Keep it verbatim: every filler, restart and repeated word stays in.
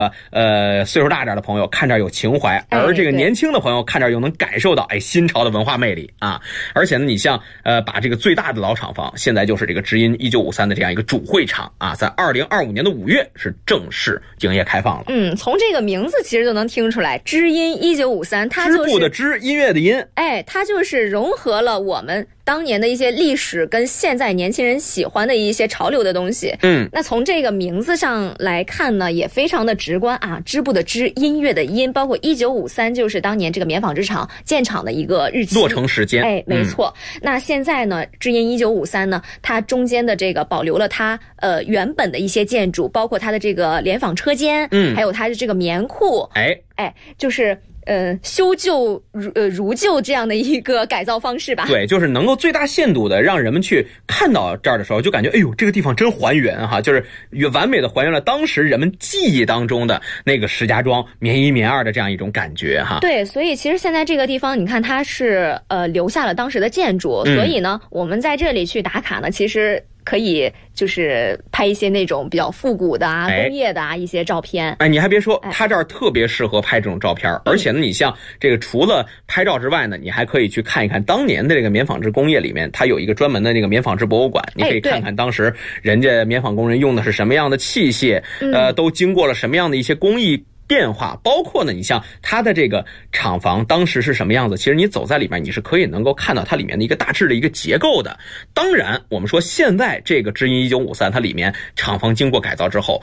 呃岁数大点的朋友看这儿有情怀，而这个年轻的朋友看这儿又能感受到哎新潮的文化魅力啊。而且呢，你像呃把这个最大的老厂房，现在就是这个知音一九五三的这样一个主会场啊，在二零二五年的五月是正式营业开放了。 嗯，从这个名字其实就能听出来，知音一九五三，它就是织布的织，音乐的音， 哎，它就是融合了我们当年的一些历史跟现在年轻人喜欢的一些潮流的东西。 嗯， 那从这个名字上来看呢，也非常的直观啊，织布的织，音乐的音，包括一九五三就是当年这个棉纺织厂建厂的一个日期， 落成时间。 哎，没错。嗯、那现在呢，知音一九五三呢，它中间的这个保留了它呃原本的一些建筑，包括它的这个联纺车间，嗯，还有它的这个棉库， 哎哎，就是。呃，修旧如呃如旧这样的一个改造方式吧。 对，就是能够最大限度的让人们去看到这儿的时候，就感觉哎呦，这个地方真还原哈，就是完美的还原了当时人们记忆当中的那个石家庄棉一棉二的这样一种感觉哈。 对，所以其实现在这个地方，你看它是呃留下了当时的建筑，嗯、所以呢，我们在这里去打卡呢，其实。可以就是拍一些那种比较复古的啊、工业的啊一些照片。 哎，你还别说，它这儿特别适合拍这种照片，而且呢，你像这个除了拍照之外呢，你还可以去看一看当年的这个棉纺织工业里面，它有一个专门的那个棉纺织博物馆，你可以看看当时人家棉纺工人用的是什么样的器械，呃，都经过了什么样的一些工艺。变化包括呢，你像它的这个厂房当时是什么样子，其实你走在里面你是可以能够看到它里面的一个大致的一个结构的。当然我们说现在这个知音一九五三它里面厂房经过改造之后